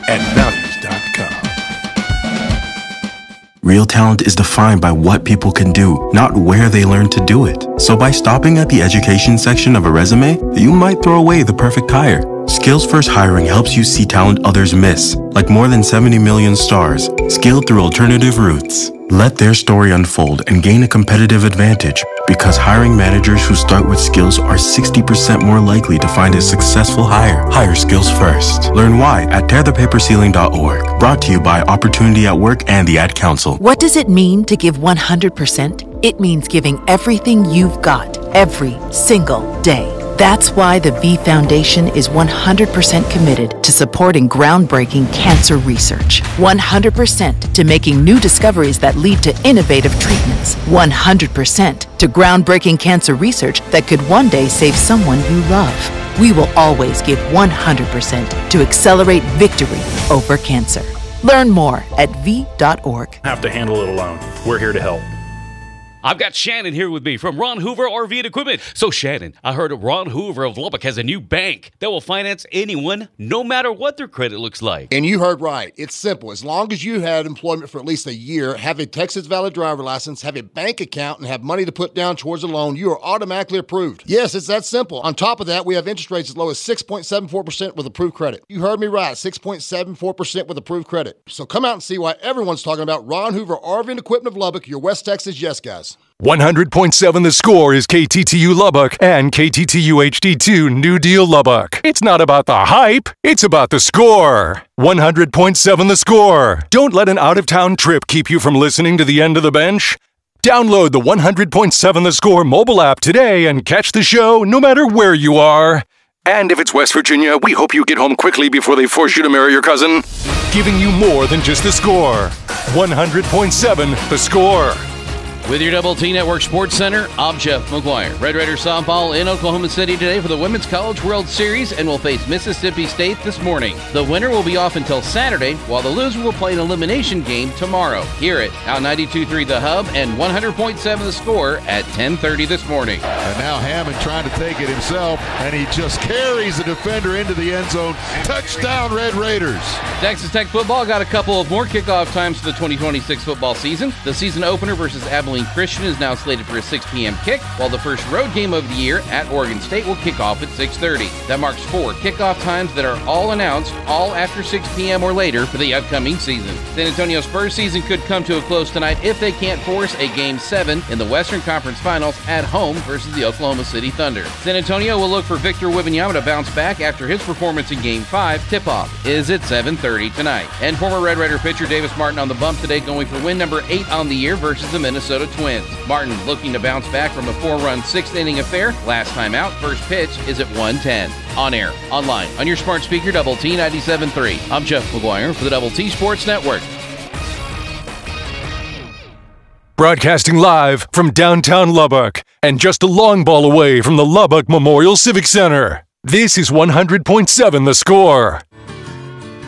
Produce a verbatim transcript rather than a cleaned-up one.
at values dot com. Real talent is defined by what people can do, not where they learn to do it. So by stopping at the education section of a resume, you might throw away the perfect hire. Skills First Hiring helps you see talent others miss, like more than seventy million stars, scaled through alternative routes. Let their story unfold and gain a competitive advantage, because hiring managers who start with skills are sixty percent more likely to find a successful hire. Hire skills first. Learn why at tear the paper ceiling dot org. Brought to you by Opportunity at Work and the Ad Council. What does it mean to give one hundred percent? It means giving everything you've got, every single day. That's why the V Foundation is one hundred percent committed to supporting groundbreaking cancer research. one hundred percent to making new discoveries that lead to innovative treatments. one hundred percent to groundbreaking cancer research that could one day save someone you love. We will always give one hundred percent to accelerate victory over cancer. Learn more at V dot org. Have to handle it alone. We're here to help. I've got Shannon here with me from Ron Hoover R V and Equipment. So, Shannon, I heard Ron Hoover of Lubbock has a new bank that will finance anyone, no matter what their credit looks like. And you heard right. It's simple. As long as you had employment for at least a year, have a Texas valid driver license, have a bank account, and have money to put down towards a loan, you are automatically approved. Yes, it's that simple. On top of that, we have interest rates as low as six point seven four percent with approved credit. You heard me right, six point seven four percent with approved credit. So come out and see why everyone's talking about Ron Hoover R V and Equipment of Lubbock, your West Texas yes guys. one hundred point seven The Score is K T T U Lubbock and K T T U H D two New Deal Lubbock. It's not about the hype, it's about the score. one hundred point seven The Score. Don't let an out-of-town trip keep you from listening to the end of the bench. Download the one hundred point seven The Score mobile app today and catch the show no matter where you are. And if it's West Virginia, we hope you get home quickly before they force you to marry your cousin. Giving you more than just the score. one hundred point seven The Score. With your Double T Network Sports Center, I'm Jeff McGuire. Red Raiders softball in Oklahoma City today for the Women's College World Series and will face Mississippi State this morning. The winner will be off until Saturday, while the loser will play an elimination game tomorrow. Hear it on ninety-two point three The Hub and one hundred point seven The Score at ten thirty this morning. And now Hammond trying to take it himself, and he just carries the defender into the end zone. Touchdown, Red Raiders. Texas Tech football got a couple of more kickoff times for the twenty twenty-six football season. The season opener versus Abilene Christian is now slated for a six p.m. kick, while the first road game of the year at Oregon State will kick off at six thirty. That marks four kickoff times that are all announced, all after six p.m. or later for the upcoming season. San Antonio Spurs season could come to a close tonight if they can't force a Game seven in the Western Conference Finals at home versus the Oklahoma City Thunder. San Antonio will look for Victor Wembanyama to bounce back after his performance in Game five. Tip-off is at seven thirty tonight. And former Red Raider pitcher Davis Martin on the bump today, going for win number eight on the year versus the Minnesota Twins. Martin looking to bounce back from a four-run sixth-inning affair. Last time out, first pitch is at one ten. On air, online, on your smart speaker, Double T ninety-seven point three. I'm Jeff McGuire for the Double T Sports Network. Broadcasting live from downtown Lubbock and just a long ball away from the Lubbock Memorial Civic Center. This is one hundred point seven The Score.